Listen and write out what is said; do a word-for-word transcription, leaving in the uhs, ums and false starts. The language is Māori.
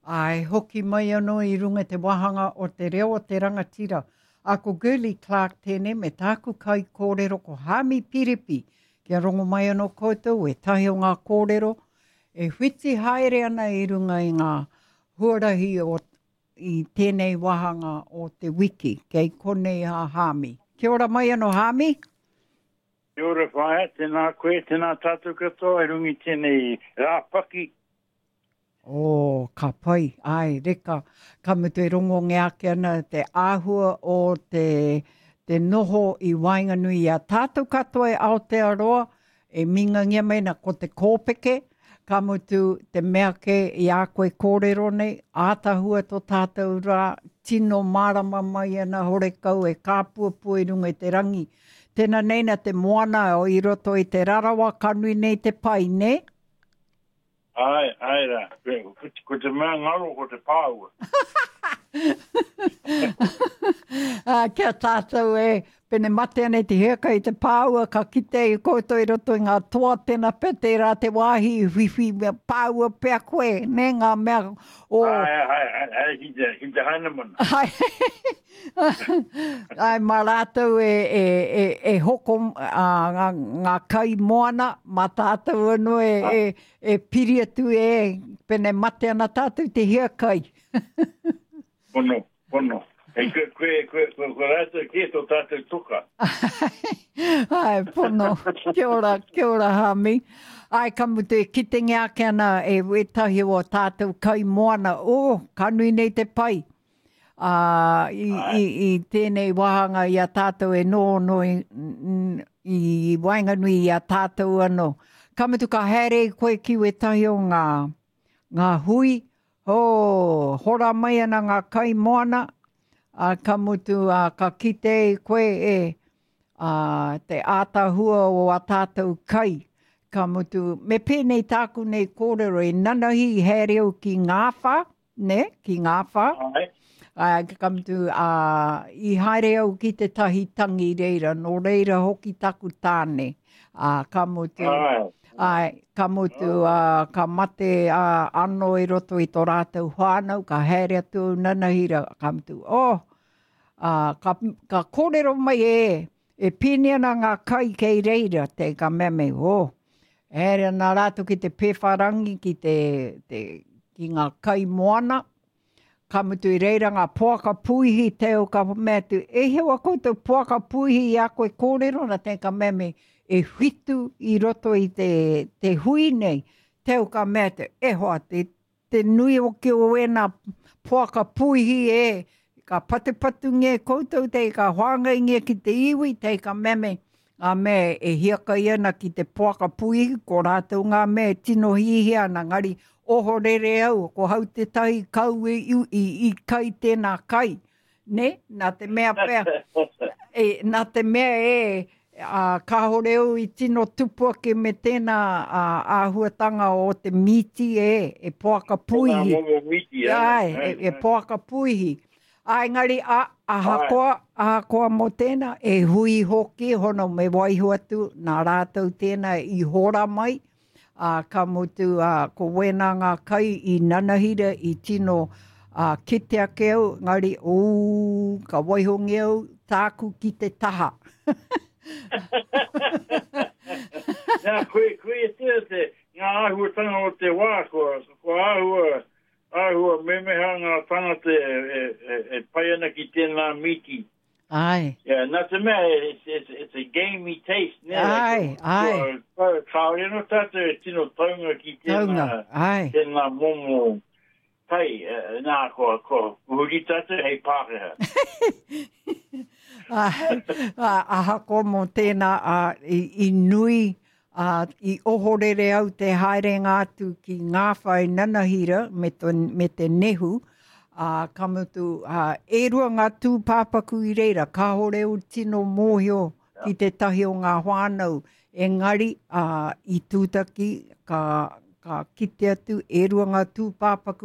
Ai, hoki mai anō I runga te wahanga o te reo o te rangatira. A ko Gurley Clark tēnei me tāku kai kōrero ko Hami Piripi. Kia rongo mai anō koutou e tahi o ngā kōrero. E whiti haere ana I runga I ngā huarahi o I tēnei wahanga o te wiki. Kei konei a Hami. Kia ora mai anō Hami. Kia ora whae, tēnā koe, tēnā tātou katoa, e rungi tēnei rāpaki. Oh, ka pai, ai, reka, ka mutu e rongo nge ake ana te āhua o te, te noho I Wainganui a tātou katoa e Aotearoa, e minga ngia meina ko te kōpeke, ka mutu te mea ke I a koe kōrero nei, ātahua tō tātou rā, tino marama mai ana horekau e kāpuapua I runga I te rangi. Tēnā neina te moana o I roto I te rarawa kanui nei te pai, ne? Ai, ai rā, ko te mea ngaro ko te pāua. ah, kia tātou e, pene mate ane te heka I te pāua, ka kite I koutou I roto I ngā toa tēnā pete rā te wāhi whiwhi pāua pēr koe, ne ngā mea o... Ai, ai, ai, ai, hi te, hi te hainamana. Ai, ai mā rātou e, e, e, e hoko uh, ngā, ngā kai moana, mā tātou anu e, e, e piri atu e, pene mate ana tātou te hea kai. Pono, pono. E koe, koe, koe, koe, koe rātou kia tō tātou tuka. Ai, pono. Kia ora, kia ora, Hami. Ai, ka mutu e kitengi ake ana e wetahi o tātou kai moana. O, oh, kanui nei te pai. Uh, i, i, I tēnei wahanga I a tātou e no no I, I Wainganui I a tātou anō. Ka mutu ka haere koe ki wetahi o ngā, ngā hui. Oh, hora mai ana ngā kai moana. Uh, ka mutu uh, ka kite koe e uh, te ātahua o a tātou kai. Ka mutu, me pēnei tāku nei kōrero e nanahi haere o ki ngāwha, ne, ki ngāwha. Ai. Uh, ka mutu, uh, I haere au ki te tahi tangi reira, no reira hoki taku tāne. Uh, ka mutu, ai, ka mutu, uh, ka mate uh, anō I roto I tō rātou whānau, ka haere atu nanahira, ka mutu, oh, uh, ka, ka kōrero mai e, e pēne ana ngā kai kei reira, te ka meme, oh, haere ana rātou ki te pewharangi, ki te, te, ki ngā kai moana, ka mutu I reira ngā poaka puihi teo ka mea tu. E hewa koutou poaka puihi I a koe kōrero na te ka meme e whitu I roto I te, te hui nei. Teo ka mea tu. E hoa, te, te nui o ki o ena poaka puihi e. Ka patupatu nge koutou te ka hoanga nge ki te iwi te ka meme. A me e hiaka I ana ki te poaka puihi ko rātou ngā me tino hihi ana ngari. Oho rere au, ko hau te tahi kau e iu I, I kai tēnā kai. Ne? Nā te mea pēr. e, nā te mea e, uh, ka hore au I tino tupua ke me tēnā uh, āhuatanga o te miti e, e poaka puihi. Miti, ai, e, e poaka puihi. Ai ngari, a, a hakoa, a hakoa mo tēnā, e hui hoki, hono me waihu atu, nā rātou tēnā I hora mai. Uh, ka mutu uh, ko wena ngā kai I nanahira I tino uh, kite ake au, ngari, o ka waihongi au, tāku ki te taha. Nā, koe, koe e te, te, ngā āhuatanga o te wā, ko, ko āhua, āhua memeha ngā tangata e, e, e, e pai ana ki tēnā miti. Ai. Yeah, not to me, it's, it's, it's a gamey taste. Ai, ai. Ka reno tata e tino taunga ki tēnā, tēnā momo pai, nā ko, ko, huri tata hei pāreha. Aha ko mo tēnā uh, I, I nui, uh, I ohorere au te haere ngātu ki ngāwhai nanahira me, to, me te nehu. Uh, ka mutu, uh, e rua ngā tūpāpaku I reira, ka hore o tino mōhio ki te tahi o ngā whānau. Engari, uh, I tūtaki, ka, ka kite atu, e rua ngā tūpāpaku